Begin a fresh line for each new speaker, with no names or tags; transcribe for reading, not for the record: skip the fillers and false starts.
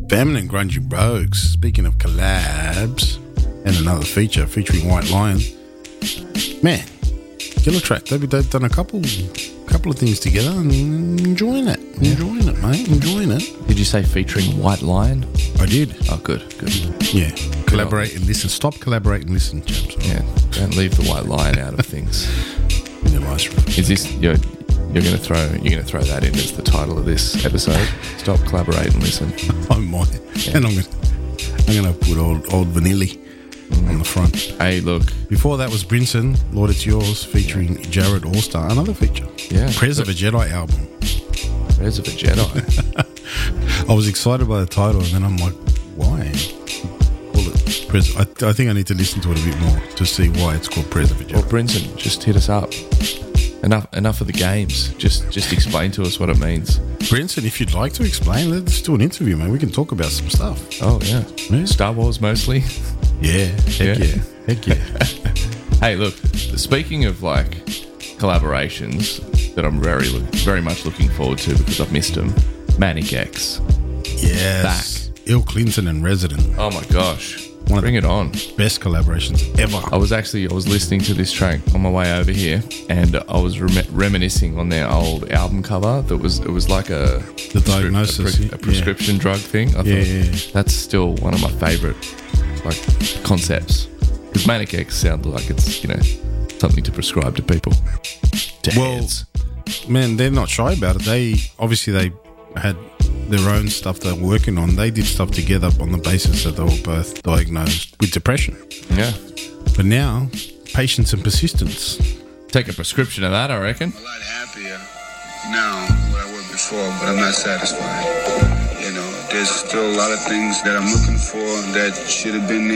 Feminine Grungy Brogues. Speaking of collabs, and another feature featuring White Lion. Man, killer track. They've done a couple of things together and enjoying it. Yeah. Enjoying it, mate. Enjoying it.
Did you say featuring White Lion?
I did.
Oh, good.
Yeah. Collaborate and listen. Stop, collaborate and listen, chaps.
Yeah. Don't leave the White Lion out of things. Is this you're going to throw that in as the title of this episode? Stop, collaborate and listen.
I might. Yeah. And I'm going to put old Vanilla on the front.
Hey, look.
Before that was Brinson, Lord It's Yours, featuring Jared Allstar, another feature.
Yeah.
Prez of a Jedi album.
Prez of a Jedi.
I was excited by the title, and then I'm like, why? Call it Prez. I think I need to listen to it a bit more to see why it's called Prez of a Jedi.
Well, Brinson, just hit us up. Enough of the games. Just explain to us what it means.
Brinson, if you'd like to explain, let's do an interview, man. We can talk about some stuff.
Oh, yeah. Star Wars mostly.
Yeah. Heck yeah.
Hey, look, speaking of like collaborations that I'm very much looking forward to because I've missed them, Manic X.
Yes. Back. Ill Clinton and Resident.
Oh my gosh. Bring it on.
Best collaborations ever.
I was listening to this track on my way over here, and I was reminiscing on their old album cover. It was like a prescription drug thing. I thought that's still one of my favourite like concepts, because Manic X sounds like it's something to prescribe to people.
Man, they're not shy about it. They had their own stuff they're working on. They did stuff together on the basis that they were both diagnosed with depression.
Yeah.
But now, patience and persistence.
Take a prescription of that, I reckon.
I'm a lot happier now than what I was before, but I'm not satisfied. There's still a lot of things that I'm looking for that should have been